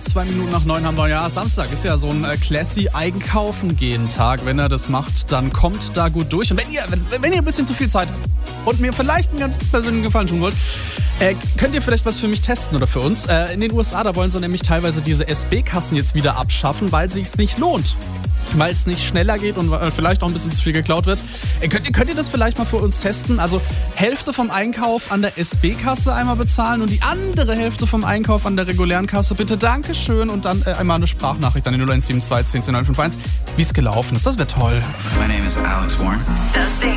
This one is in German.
2 Minuten nach 9 haben wir. Ja, Samstag ist ja so ein classy Einkaufen-Gehen-Tag. Wenn ihr das macht, dann kommt da gut durch. Und wenn ihr ein bisschen zu viel Zeit habt und mir vielleicht einen ganz persönlichen Gefallen tun wollt, könnt ihr vielleicht was für mich testen oder für uns. In den USA, da wollen sie nämlich teilweise diese SB-Kassen jetzt wieder abschaffen, weil es sich nicht lohnt. Weil es nicht schneller geht und vielleicht auch ein bisschen zu viel geklaut wird. Könnt ihr das vielleicht mal für uns testen? Also Hälfte vom Einkauf an der SB-Kasse einmal bezahlen und die andere Hälfte vom Einkauf an der regulären Kasse. Bitte Dankeschön und dann einmal eine Sprachnachricht an den 0172 10 10 951, wie es gelaufen ist. Das wäre toll. My name is Alex Warren. Das Ding.